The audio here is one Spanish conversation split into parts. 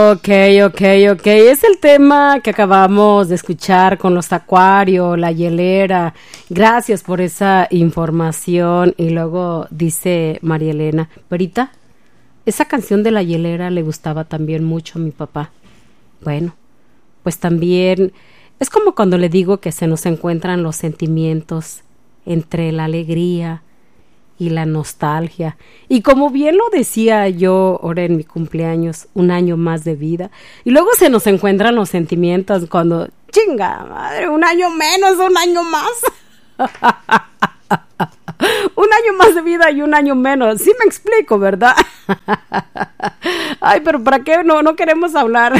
Ok, ok, ok. Es el tema que acabamos de escuchar con los Acuario, la hielera. Gracias por esa información. Y luego dice María Elena, Verita, esa canción de la hielera le gustaba también mucho a mi papá. Bueno, pues también es como cuando le digo que se nos encuentran los sentimientos entre la alegría y la nostalgia. Y como bien lo decía yo ahora en mi cumpleaños, un año más de vida. Y luego se nos encuentran los sentimientos cuando, chinga, madre, un año menos, un año más. Un año más de vida y un año menos. Sí me explico, ¿verdad? Ay, pero ¿para qué no queremos hablar?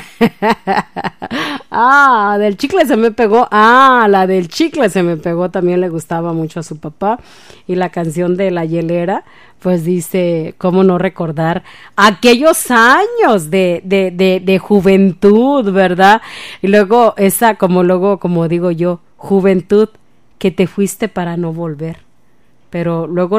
Del chicle se me pegó. La del chicle se me pegó. También le gustaba mucho a su papá. Y la canción de la hielera, pues dice, ¿cómo no recordar aquellos años de juventud, ¿verdad? Y luego esa, como digo yo, juventud que te fuiste para no volver. Pero luego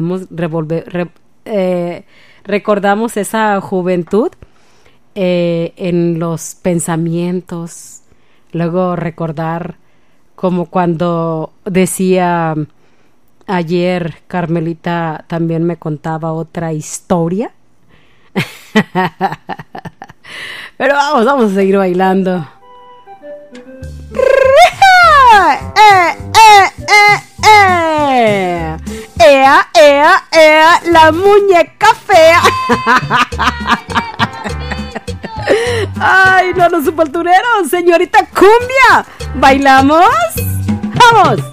recordamos esa juventud en los pensamientos. Luego recordar como cuando decía ayer Carmelita también me contaba otra historia. Pero vamos a seguir bailando. La muñeca fea. Ay, no, los sepultureros, señorita cumbia. ¿Bailamos? ¡Vamos!